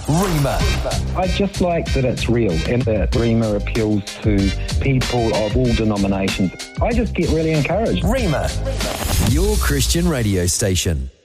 Rima. I just like that it's real and that Rima appeals to people of all denominations. I just get really encouraged. Rima, your Christian radio station.